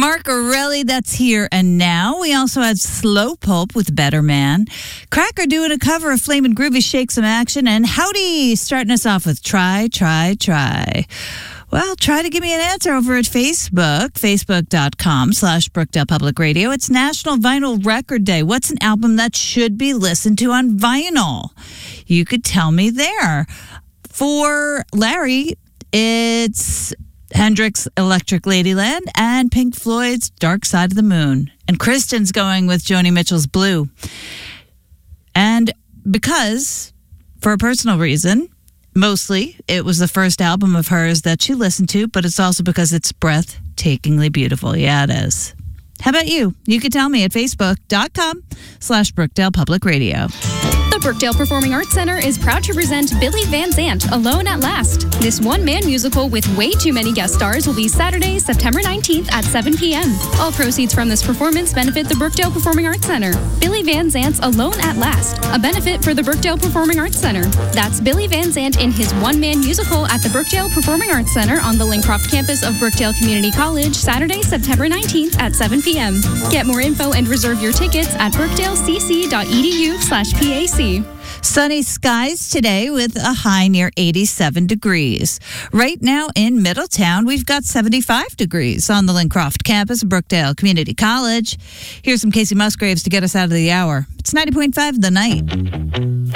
Mark Orelli, that's Here and Now. We also had Slow Pulp with Better Man. Cracker doing a cover of Flamin' Groovy, Shake Some Action. And Howdy starting us off with Try, Try, Try. Well, try to give me an answer over at Facebook, facebook.com/Brookdale Public Radio. It's National Vinyl Record Day. What's an album that should be listened to on vinyl? You could tell me there. For Larry, it's Hendrix' Electric Ladyland and Pink Floyd's Dark Side of the Moon. And Kristen's going with Joni Mitchell's Blue. And because, for a personal reason, mostly it was the first album of hers that she listened to, but it's also because it's breathtakingly beautiful. Yeah, it is. How about you? You could tell me at facebook.com/Brookdale Public Radio. The Brookdale Performing Arts Center is proud to present Billy Van Zandt, Alone at Last. This one-man musical with way too many guest stars will be Saturday, September 19th at 7 p.m. All proceeds from this performance benefit the Brookdale Performing Arts Center. Billy Van Zandt's Alone at Last, a benefit for the Brookdale Performing Arts Center. That's Billy Van Zandt in his one-man musical at the Brookdale Performing Arts Center on the Lincroft campus of Brookdale Community College, Saturday, September 19th at 7 p.m. Get more info and reserve your tickets at brookdalecc.edu/PAC. Sunny skies today with a high near 87 degrees. Right now in Middletown, we've got 75 degrees on the Lincroft campus of Brookdale Community College. Here's some Casey Musgraves to get us out of the hour. It's 90.5 The Night.